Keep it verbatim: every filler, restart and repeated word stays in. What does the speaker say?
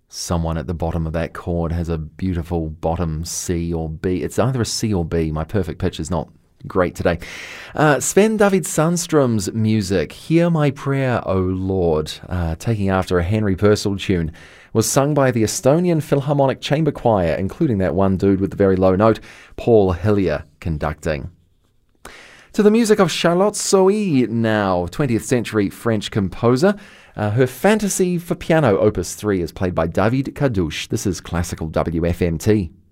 Someone at the bottom of that chord has a beautiful bottom C or B. It's either a C or B. My perfect pitch is not great today. Uh, Sven David Sandstrom's music, Hear My Prayer, O Lord, uh, taking after a Henry Purcell tune, was sung by the Estonian Philharmonic Chamber Choir, including that one dude with the very low note, Paul Hillier, conducting. To the music of Charlotte Sohi now, twentieth century French composer. Uh, her Fantasy for Piano, Opus three, is played by David Kadouche. This is Classical W F M T.